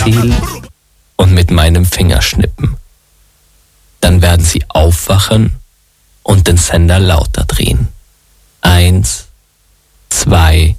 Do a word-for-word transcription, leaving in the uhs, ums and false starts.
Ziel und mit meinem Finger schnippen. Dann werden Sie aufwachen und den Sender lauter drehen. Eins, zwei,